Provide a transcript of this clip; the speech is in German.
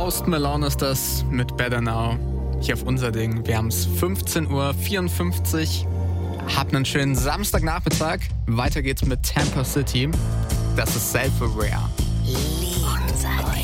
Post Malone ist das mit Better Now. Hier auf unser Ding. Wir haben es 15:54 Uhr. Habt einen schönen Samstagnachmittag. Weiter geht's mit Tampa City. Das ist Self-Aware.